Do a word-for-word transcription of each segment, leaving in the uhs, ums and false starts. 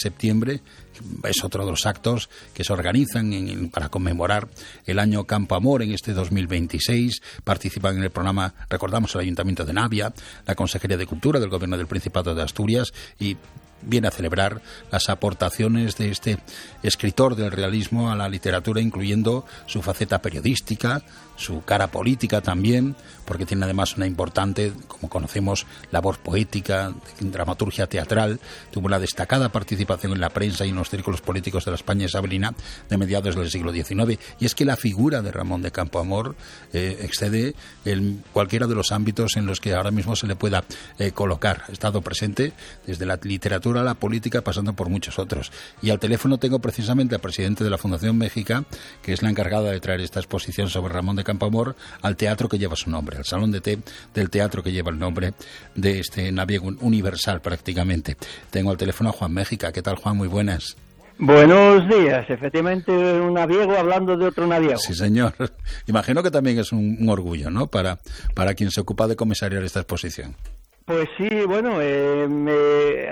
septiembre es otro de los actos que se organizan en, para conmemorar el año Campo Amor en este dos mil veintiséis. Participan en el programa, recordamos, el Ayuntamiento de Navia, la Consejería de Cultura del Gobierno del Principado de Asturias, y viene a celebrar las aportaciones de este escritor del realismo a la literatura, incluyendo su faceta periodística, su cara política también, porque tiene además una importante, como conocemos, labor poética, dramaturgia teatral. Tuvo una destacada participación en la prensa y en los círculos políticos de la España isabelina de mediados del siglo diecinueve. Y es que la figura de Ramón de Campoamor eh, excede en cualquiera de los ámbitos en los que ahora mismo se le pueda eh, colocar. Ha estado presente desde la literatura a la política, pasando por muchos otros. Y al teléfono tengo precisamente al presidente de la Fundación Méxica, que es la encargada de traer esta exposición sobre Ramón de Campoamor al teatro que lleva su nombre, al salón de té del teatro que lleva el nombre de este naviego universal prácticamente. Tengo al teléfono a Juan Méxica. ¿Qué tal, Juan? Muy buenas. Buenos días, efectivamente un naviego hablando de otro naviego. Sí, señor. Imagino que también es un, un orgullo, ¿no?, para, para quien se ocupa de comisariar esta exposición. Pues sí, bueno, eh, me,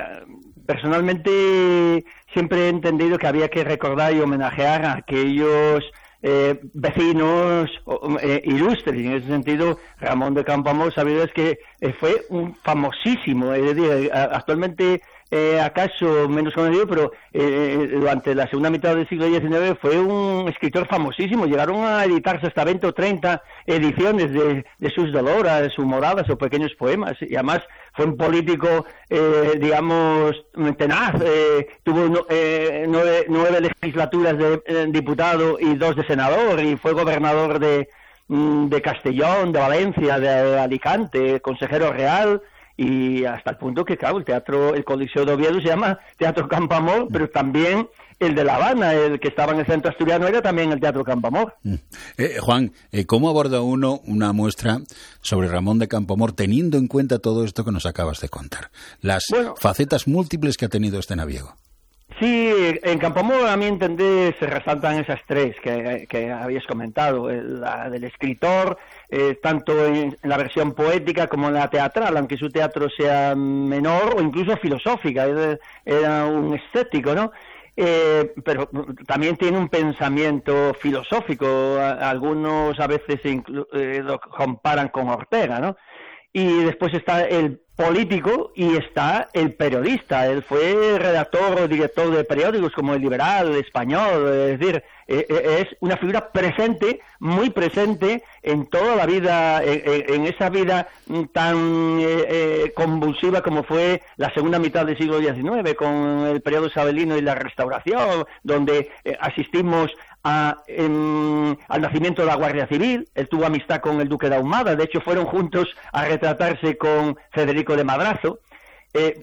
personalmente siempre he entendido que había que recordar y homenajear a aquellos eh, vecinos eh, ilustres. En ese sentido, Ramón de Campoamor, sabido que eh, fue un famosísimo, es decir, actualmente eh, acaso menos conocido, pero eh, durante la segunda mitad del siglo diecinueve fue un escritor famosísimo. Llegaron a editarse hasta veinte o treinta ediciones de, de sus doloras, sus moradas o pequeños poemas, y además fue un político, eh, digamos, tenaz. Eh, tuvo no, eh, nueve, nueve legislaturas de eh, diputado y dos de senador, y fue gobernador de, de Castellón, de Valencia, de Alicante, consejero real, y hasta el punto que, claro, el teatro, el Coliseo de Oviedo se llama Teatro Campoamor, pero también el de La Habana, el que estaba en el centro asturiano, era también el Teatro Campoamor. Eh, Juan, eh, ¿cómo aborda uno una muestra sobre Ramón de Campoamor teniendo en cuenta todo esto que nos acabas de contar? Las bueno, facetas múltiples que ha tenido este naviego. Sí, en Campoamor, a mi entender, se resaltan esas tres que, que habías comentado, la del escritor, eh, tanto en, en la versión poética como en la teatral, aunque su teatro sea menor o incluso filosófica, era, era un escéptico, ¿no? Eh, pero también tiene un pensamiento filosófico. Algunos a veces inclu- eh, lo comparan con Ortega, ¿no? Y después está el político y está el periodista. Él fue redactor o director de periódicos como El Liberal, El Español, es decir, eh, es una figura presente, muy presente en toda la vida, en, en esa vida tan eh, eh, convulsiva como fue la segunda mitad del siglo diecinueve, con el periodo isabelino y la Restauración, donde eh, asistimos A, en, al nacimiento de la Guardia Civil. Él tuvo amistad con el duque de Ahumada, de hecho fueron juntos a retratarse con Federico de Madrazo. Eh,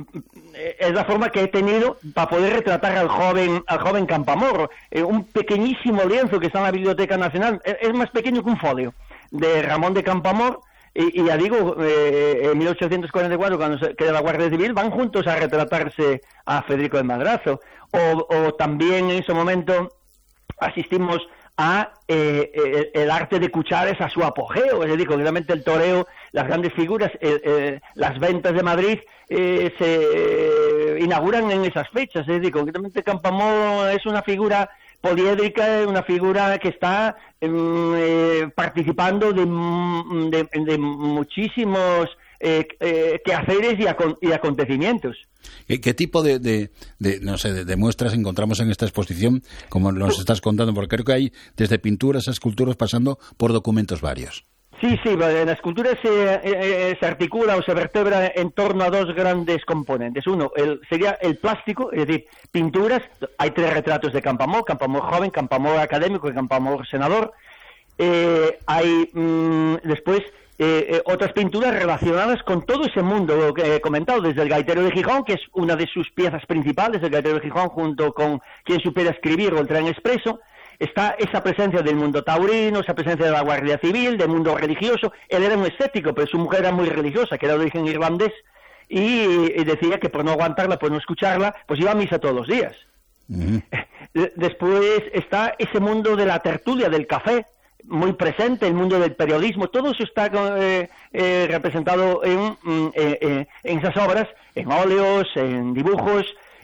es la forma que he tenido para poder retratar al joven al joven Campoamor. Eh, un pequeñísimo lienzo que está en la Biblioteca Nacional, es, es más pequeño que un folio, de Ramón de Campoamor. Y, y ya digo, eh, en mil ochocientos cuarenta y cuatro, cuando se queda la Guardia Civil, van juntos a retratarse a Federico de Madrazo. O, o también en ese momento asistimos a eh, eh, el arte de Cuchares a su apogeo, es decir, concretamente el toreo, las grandes figuras, eh, eh, las ventas de Madrid eh, se inauguran en esas fechas, es decir, concretamente Campoamor es una figura poliédrica, una figura que está eh, participando de, de, de muchísimos eh, eh, quehaceres y, acon- y acontecimientos. ¿Qué, qué tipo de, de, de no sé de, de muestras encontramos en esta exposición, como nos estás contando? Porque creo que hay desde pinturas a esculturas pasando por documentos varios. Sí, sí, la escultura se, eh, se articula o se vertebra en torno a dos grandes componentes. Uno, el, sería el plástico, es decir, pinturas. Hay tres retratos de Campoamor: Campoamor joven, Campoamor académico y Campoamor senador. Eh, hay mmm, después eh, eh, otras pinturas relacionadas con todo ese mundo que he comentado, desde el Gaitero de Gijón, que es una de sus piezas principales, el Gaitero de Gijón, junto con Quien supiera escribir o el Tren Expreso. Está esa presencia del mundo taurino, esa presencia de la Guardia Civil, del mundo religioso. Él era un escéptico, pero su mujer era muy religiosa, que era de origen irlandés, y, y decía que por no aguantarla, por no escucharla, pues iba a misa todos los días. Uh-huh. Después está ese mundo de la tertulia, del café, muy presente, el mundo del periodismo. Todo eso está eh, eh, representado en, eh, eh, en esas obras, en óleos, en dibujos.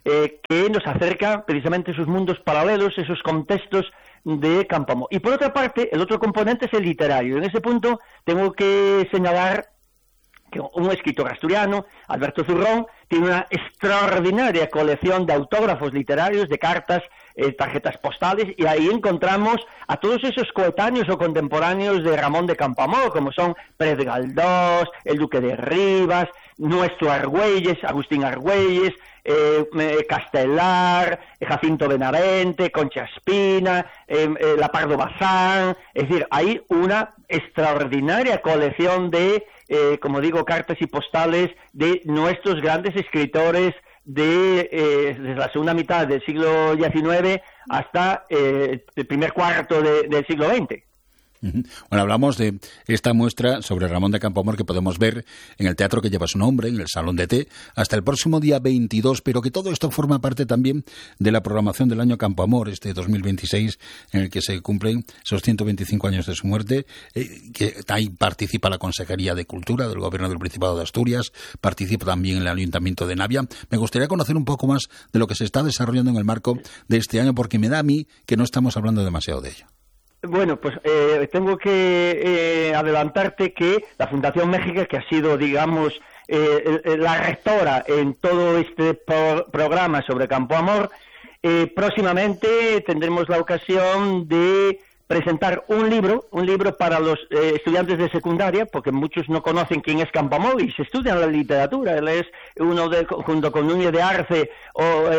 eh, que nos acerca precisamente esos mundos paralelos, esos contextos de Campoamor. Y por otra parte, el otro componente es el literario. En ese punto tengo que señalar que un escritor asturiano, Alberto Zurrón, tiene una extraordinaria colección de autógrafos literarios, de cartas, eh, tarjetas postales, y ahí encontramos a todos esos coetáneos o contemporáneos de Ramón de Campoamor, como son Pérez Galdós, el Duque de Rivas, nuestro Argüelles, Agustín Argüelles, eh, Castelar, Jacinto Benavente, Concha Espina, eh, eh, Lapardo Bazán. Es decir, hay una extraordinaria colección de, eh, como digo, cartas y postales de nuestros grandes escritores de eh, desde la segunda mitad del siglo diecinueve hasta eh, el primer cuarto de, del siglo veinte. Bueno, hablamos de esta muestra sobre Ramón de Campoamor que podemos ver en el teatro que lleva su nombre, en el Salón de Té, hasta el próximo día veintidós, pero que todo esto forma parte también de la programación del año Campoamor, este dos mil veintiséis, en el que se cumplen esos ciento veinticinco años de su muerte, eh, que ahí participa la Consejería de Cultura del Gobierno del Principado de Asturias, participa también el Ayuntamiento de Navia. Me gustaría conocer un poco más de lo que se está desarrollando en el marco de este año, porque me da a mí que no estamos hablando demasiado de ello. Bueno, pues eh, tengo que eh, adelantarte que la Fundación México, que ha sido, digamos, eh, la rectora en todo este pro- programa sobre Campoamor, eh, próximamente tendremos la ocasión de presentar un libro, un libro para los eh, estudiantes de secundaria, porque muchos no conocen quién es Campoamor y se estudian la literatura. Él es uno de, junto con Núñez de Arce, o,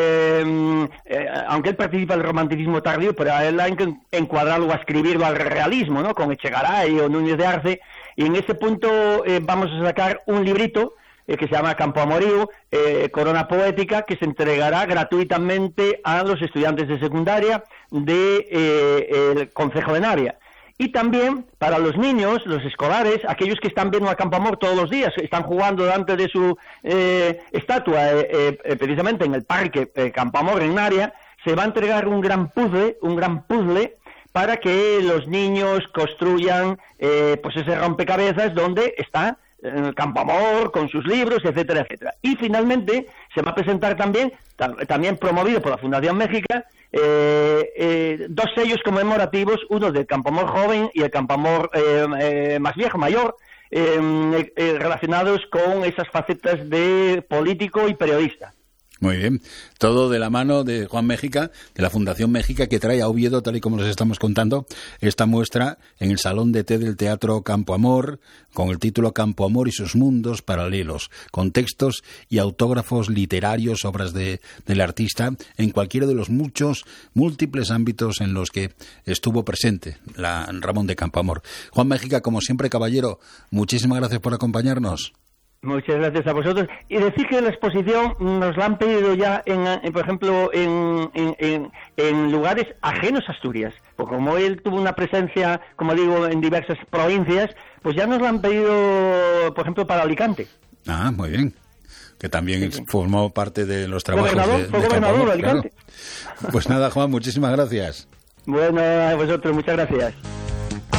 eh, eh, aunque él participa del romanticismo tardío, pero a él hay que encuadrarlo a escribirlo al realismo, ¿no? Con Echegaray o Núñez de Arce, y en ese punto eh, vamos a sacar un librito eh, que se llama Campoamorío, eh, Corona Poética, que se entregará gratuitamente a los estudiantes de secundaria de eh, el Concejo de Navia. Y también para los niños, los escolares, aquellos que están viendo a Campoamor todos los días, están jugando delante de su eh, estatua, eh, eh, precisamente en el parque eh, Campoamor en Navia, se va a entregar un gran puzzle, un gran puzzle para que los niños construyan eh, pues ese rompecabezas donde está el Campoamor con sus libros, etcétera, etcétera. Y finalmente se va a presentar también, tam- también promovido por la Fundación México, eh, eh, dos sellos conmemorativos, uno del Campoamor joven y el Campoamor eh, eh, más viejo, mayor, eh, eh, relacionados con esas facetas de político y periodista. Muy bien. Todo de la mano de Juan Méxica, de la Fundación Méxica, que trae a Oviedo, tal y como les estamos contando, esta muestra en el Salón de Té del Teatro Campoamor, con el título Campoamor y sus mundos paralelos, con textos y autógrafos literarios, obras de, del artista, en cualquiera de los muchos, múltiples ámbitos en los que estuvo presente la Ramón de Campoamor. Juan Méxica, como siempre, caballero, muchísimas gracias por acompañarnos. Muchas gracias a vosotros. Y decir que la exposición nos la han pedido ya, en, en por ejemplo, en, en, en, en lugares ajenos a Asturias. Porque como él tuvo una presencia, como digo, en diversas provincias, pues ya nos la han pedido, por ejemplo, para Alicante. Ah, muy bien. Que también sí, sí. formó parte de los trabajos gobernador, de, fue de gobernador de Campoamor, Alicante. Claro. Pues nada, Juan, muchísimas gracias. Bueno, a vosotros, muchas gracias.